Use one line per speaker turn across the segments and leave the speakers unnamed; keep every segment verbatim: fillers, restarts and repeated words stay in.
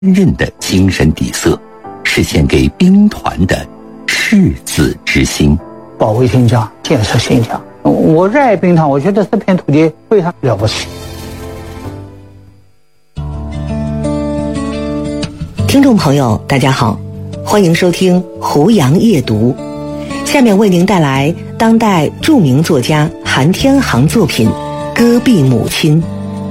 韧的精神底色，是献给兵团的赤子之心。
保卫新疆，建设新疆。我热爱兵团，我觉得这片土地非常了不起。
听众朋友大家好，欢迎收听胡杨夜读，下面为您带来当代著名作家韩天航作品《戈壁母亲》。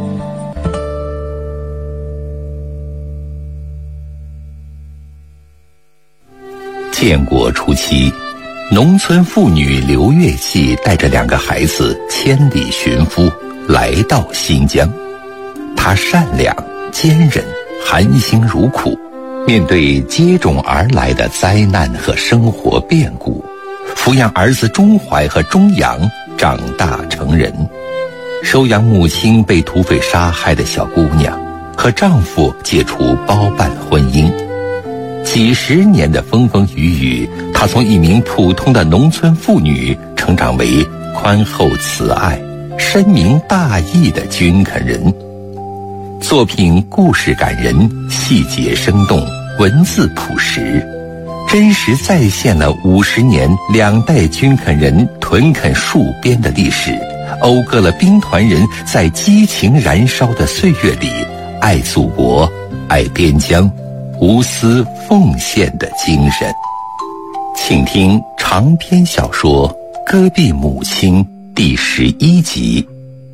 建国初期，农村妇女刘月季带着两个孩子千里寻夫，来到新疆。她善良、坚韧、含辛茹苦，面对接踵而来的灾难和生活变故，抚养儿子钟怀和钟阳长大成人，收养母亲被土匪杀害的小姑娘，和丈夫解除包办婚姻。几十年的风风雨雨，她从一名普通的农村妇女成长为宽厚慈爱、深明大义的军垦人。作品故事感人，细节生动，文字朴实，真实再现了五十年两代军垦人屯垦戍边的历史，讴歌了兵团人在激情燃烧的岁月里爱祖国、爱边疆、无私奉献的精神。请听长篇小说《戈壁母亲》第十一集。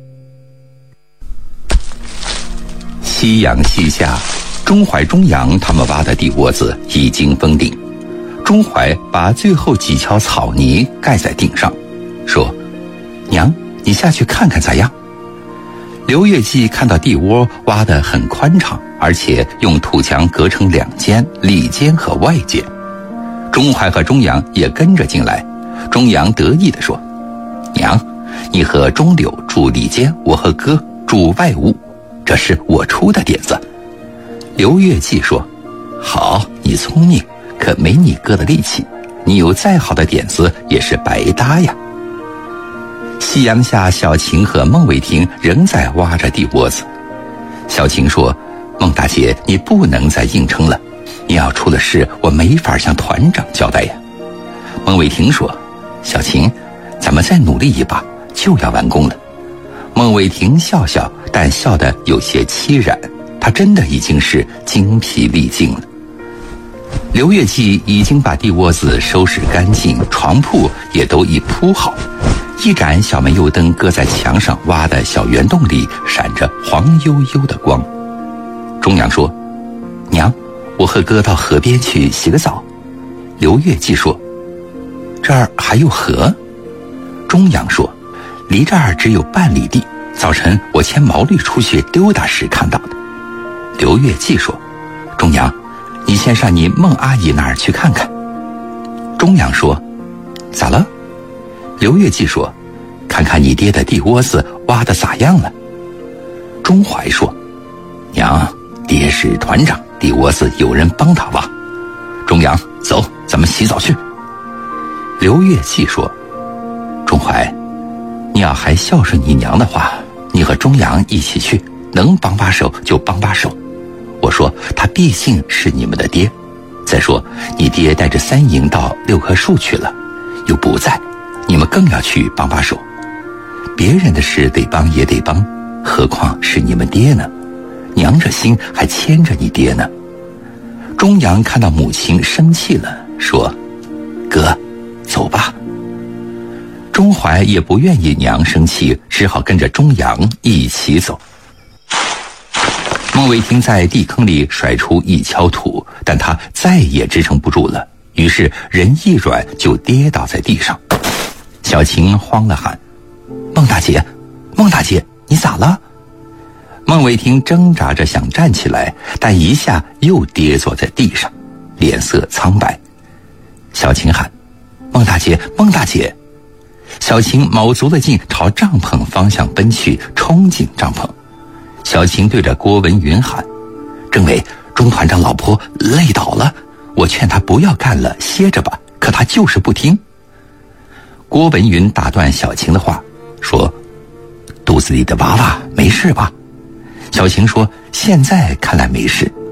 夕阳西下，钟怀、钟阳他们挖的地窝子已经封顶。钟怀把最后几锹草泥盖在顶上，说：“娘，你下去看看咋样？”刘月季看到地窝挖得很宽敞，而且用土墙隔成两间，里间和外间。钟怀和钟阳也跟着进来。钟阳得意地说：“娘，你和钟柳住里间，我和哥住外屋，这是我出的点子。”刘月季说：“好，你聪明，可没你哥的力气，你有再好的点子也是白搭呀。”夕阳下，小晴和孟伟霆仍在挖着地窝子。小晴说：“孟大姐，你不能再硬撑了，你要出了事，我没法向团长交代呀。”孟伟霆说：“小晴，咱们再努力一把，就要完工了。”孟伟霆笑笑，但笑得有些凄然，他真的已经是精疲力尽了。刘月季已经把地窝子收拾干净，床铺也都已铺好，一盏小煤油灯搁在墙上挖的小圆洞里，闪着黄悠悠的光。钟阳说：“娘，我和哥到河边去洗个澡。”刘月季说：“这儿还有河？”钟阳说：“离这儿只有半里地，早晨我牵毛驴出去溜达时看到的。”刘月季说：“钟阳，你先上你孟阿姨那儿去看看。”钟阳说：“咋了？”刘月季说：“看看你爹的地窝子挖得咋样了？”钟怀说：“娘，爹是团长，地窝子有人帮他挖。”钟阳，走，咱们洗澡去。刘月季说：“钟怀，你要还孝顺你娘的话，你和钟阳一起去，能帮把手就帮把手。我说他毕竟是你们的爹，再说你爹带着三营到六棵树去了，又不在，你们更要去帮把手。别人的事得帮也得帮，何况是你们爹呢？娘这心还牵着你爹呢。”钟阳看到母亲生气了，说：“哥，走吧。”钟怀也不愿意娘生气，只好跟着钟阳一起走。孟伟霆在地坑里甩出一锹土，但他再也支撑不住了，于是人一软就跌倒在地上。小晴慌了，喊：“孟大姐，孟大姐，你咋了？”孟伟霆挣扎着想站起来，但一下又跌坐在地上，脸色苍白。小晴喊：“孟大姐，孟大姐！”小晴卯足了劲朝帐篷方向奔去，冲进帐篷。小晴对着郭文云喊：“政委，钟团长老婆累倒了，我劝她不要干了，歇着吧，可她就是不听。”郭文云打断小晴的话，说：“肚子里的娃娃没事吧？”小晴说：“现在看来没事。”